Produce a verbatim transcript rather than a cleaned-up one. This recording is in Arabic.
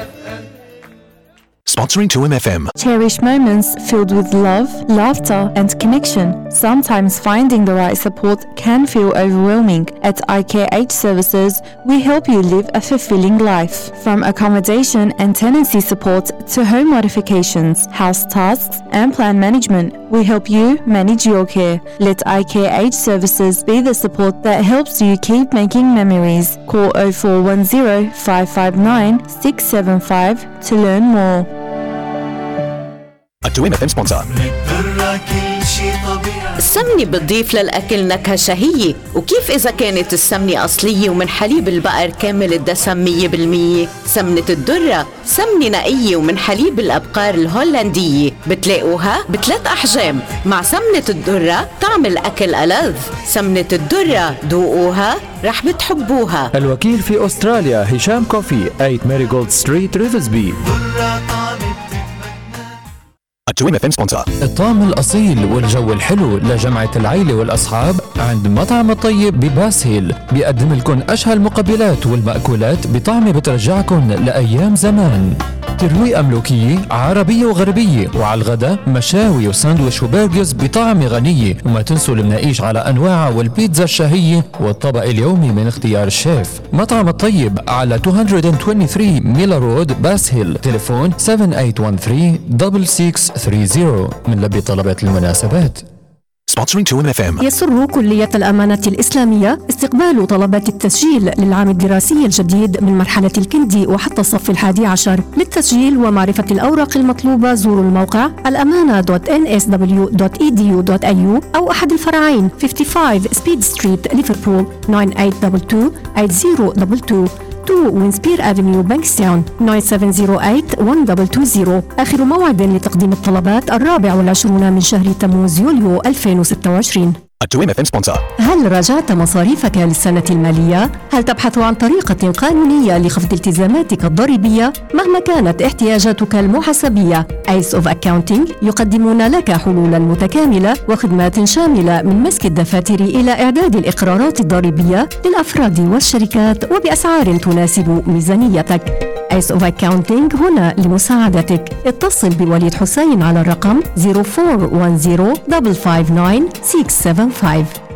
Sponsoring two M F M. Cherish moments filled with love, laughter, and connection. Sometimes finding the right support can feel overwhelming. At I K H Services, we help you live a fulfilling life. From accommodation and tenancy support to home modifications, house tasks, and plan management, we help you manage your care. Let I K H Services be the support that helps you keep making memories. Call oh four one oh, five five nine, six seven five to learn more. A two M F M sponsor. السمنة بتضيف للأكل نكهة شهية، وكيف إذا كانت السمنة أصلية ومن حليب البقر كامل الدسم مية بالمية؟ سمنة الدرة سمنة نقية ومن حليب الأبقار الهولندية، بتلاقوها بثلاث أحجام. مع سمنة الدرة طعم الأكل ألذ. سمنة الدرة دوقوها رح بتحبوها. الوكيل في أستراليا هشام كوفي، ثمانية ماريغولد ستريت، ريفزبي. A two M F M sponsor. الطعم الأصيل والجو الحلو لجمعة العيلة والأصحاب عند مطعم الطيب بباس هيل. بيقدم لكم أشهى المقبلات والمأكولات بطعم بترجعكم لأيام زمان. ترويقة ملوكية عربية وغربية، وعلى الغداء مشاوي وساندويش وبرجرز بطعم غنية. وما تنسوا المناقيش على أنواعها والبيتزا الشهية والطبق اليومي من اختيار الشيف. مطعم الطيب على مئتين وثلاثة وعشرين ميلا رود، باس هيل. تليفون سبعة ثمانية واحد ثلاثة ستة ستة ثلاثين. من لبي طلبات المناسبات. Sponsoring two M F M. يسر كلية الأمانة الإسلامية استقبال طلبات التسجيل للعام الدراسي الجديد من مرحلة الكندي وحتى الصف الحادي عشر. للتسجيل ومعرفة الأوراق المطلوبة زوروا الموقع الأمانة دوت إن إس دبليو دوت إي دي يو دوت إيه يو أو أحد الفرعين خمسة وخمسين سبيد ستريت ليفربول تسعة ثمانية اثنين اثنين ثمانية صفر اثنين اثنين. وينسبير أفنيو بانكستاون تسعة سبعة صفر ثمانية واحد اثنين اثنين. آخر موعد لتقديم الطلبات الرابع والعشرون من شهر تموز يوليو ألفين وستة وعشرين. A two M F M sponsor. هل راجعت مصاريفك للسنة المالية؟ هل تبحث عن طريقة قانونية لخفض التزاماتك الضريبية؟ مهما كانت احتياجاتك المحاسبية، ايس اوف اكاونتينج يقدمون لك حلولا متكاملة وخدمات شاملة من مسك الدفاتر إلى إعداد الإقرارات الضريبية للأفراد والشركات وبأسعار تناسب ميزانيتك. ايس اوف اكاونتينج هنا لمساعدتك. اتصل بوليد حسين على الرقم صفر أربعة واحد صفر خمسة خمسة تسعة ستة خمسة.